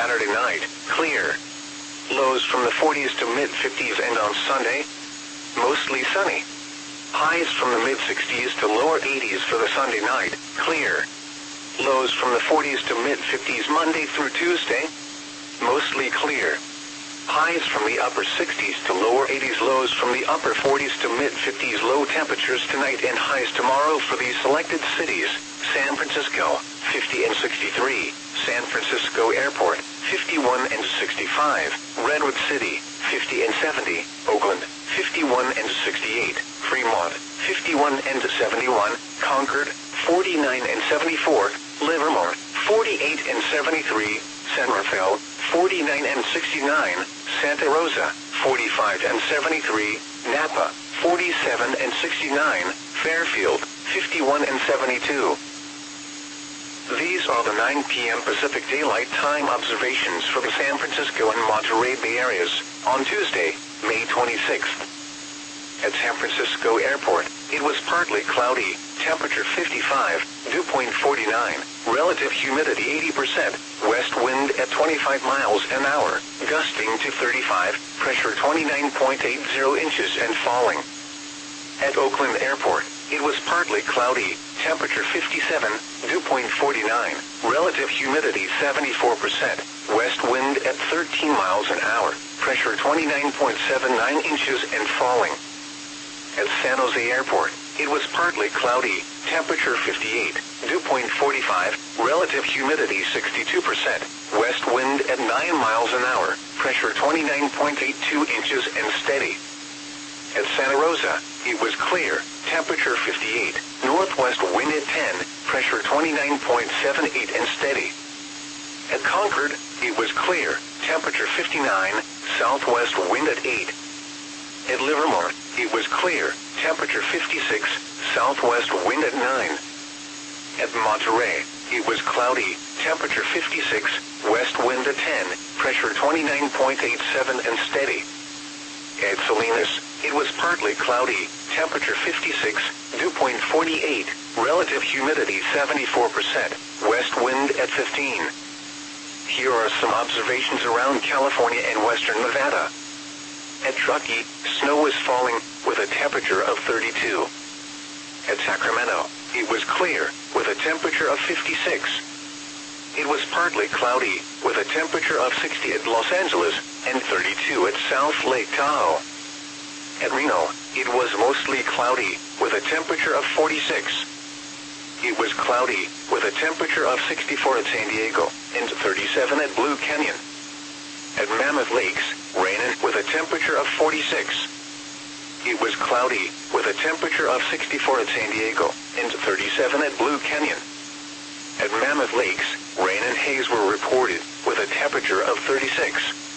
Saturday night, clear. Lows from the 40s to mid-50s, and on Sunday, mostly sunny. Highs from the mid-60s to lower 80s for the Sunday night, clear. Lows from the 40s to mid-50s Monday through Tuesday, mostly clear. Highs from the upper 60s to lower 80s, lows from the upper 40s to mid-50s. Low temperatures tonight and highs tomorrow for these selected cities: San Francisco, 50 and 63, San Francisco Airport, 51 and 65, Redwood City, 50 and 70, Oakland, 51 and 68, Fremont, 51 and 71, Concord, 49 and 74, Livermore, 48 and 73, San Rafael, 49 and 69, Santa Rosa, 45 and 73, Napa, 47 and 69, Fairfield, 51 and 72. These are the 9 p.m. Pacific Daylight Time observations for the San Francisco and Monterey Bay areas on Tuesday, May 26th. At San Francisco Airport, it was partly cloudy, temperature 55, dew point 49, relative humidity 80%, west wind at 25 miles an hour, gusting to 35, pressure 29.80 inches and falling. At Oakland Airport, it was partly cloudy, temperature 57, dew point 49, relative humidity 74%, west wind at 13 miles an hour, pressure 29.79 inches and falling. At San Jose Airport, it was partly cloudy, temperature 58, dew point 45, relative humidity 62%, west wind at 9 miles an hour, pressure 29.82 inches and steady. At Santa Rosa, it was clear, temperature 58, northwest wind at 10, pressure 29.78 and steady. At Concord, it was clear, temperature 59, southwest wind at 8. At Livermore, it was clear, temperature 56, southwest wind at 9. At Monterey, it was cloudy, temperature 56, west wind at 10, pressure 29.87 and steady. At Salinas, it was partly cloudy, temperature 56, dew point 48, relative humidity 74%, west wind at 15. Here are some observations around California and western Nevada. At Truckee, snow was falling, with a temperature of 32. At Sacramento, it was clear, with a temperature of 56. It was partly cloudy, with a temperature of 60 at Los Angeles, and 32 at South Lake Tahoe. At Reno, it was mostly cloudy, with a temperature of 46. It was cloudy, with a temperature of 64 at San Diego, and 37 at Blue Canyon. At Mammoth Lakes, raining, with a temperature of 46. It was cloudy, with a temperature of 64 at San Diego, and 37 at Blue Canyon. At Mammoth Lakes, rain and haze were reported, with a temperature of 36.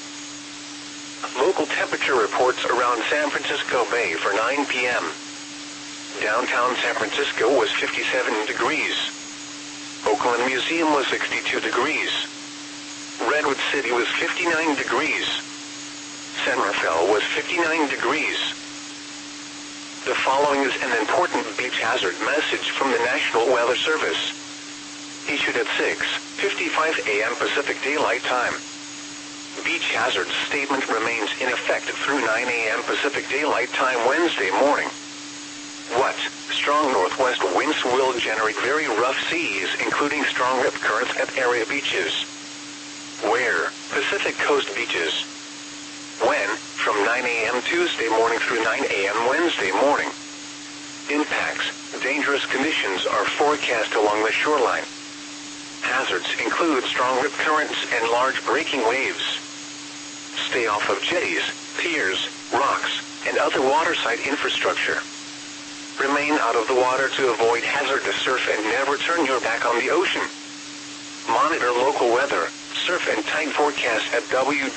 Local temperature reports around San Francisco Bay for 9 p.m. Downtown San Francisco was 57 degrees. Oakland Museum was 62 degrees. Redwood City was 59 degrees. San Rafael was 59 degrees. The following is an important beach hazard message from the National Weather Service. Issued at 6:55 a.m. Pacific Daylight Time. Beach hazard statement remains in effect through 9 a.m. Pacific Daylight Time Wednesday morning. What? Strong northwest winds will generate very rough seas, including strong rip currents at area beaches. Where? Pacific Coast beaches. When? From 9 a.m. Tuesday morning through 9 a.m. Wednesday morning. Impacts. Dangerous conditions are forecast along the shoreline. Hazards include strong rip currents and large breaking waves. Stay off of jetties, piers, rocks, and other waterside infrastructure. Remain out of the water to avoid hazardous surf and never turn your back on the ocean. Monitor local weather, surf and tide forecast at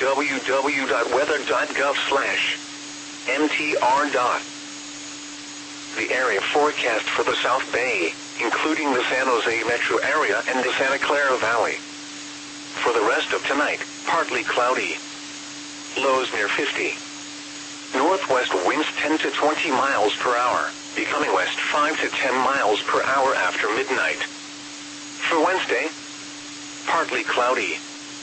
www.weather.gov/mtr. The area forecast for the South Bay, including the San Jose metro area and the Santa Clara Valley. For the rest of tonight, partly cloudy. Lows near 50. Northwest winds 10 to 20 miles per hour, becoming west 5 to 10 miles per hour after midnight. For Wednesday, partly cloudy.